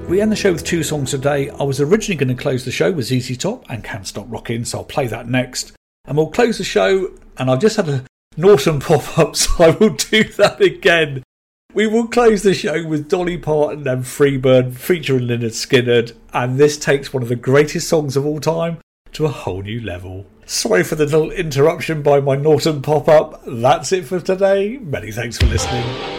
We end the show with two songs today. I was originally going to close the show with ZZ Top and Can't Stop Rockin', so I'll play that next. And we'll close the show, and I've just had a Norton pop-up, so I will do that again. We will close the show with Dolly Parton and Freebird featuring Lynyrd Skynyrd, and this takes one of the greatest songs of all time to a whole new level. Sorry for the little interruption by my Norton pop-up. That's it for today. Many thanks for listening.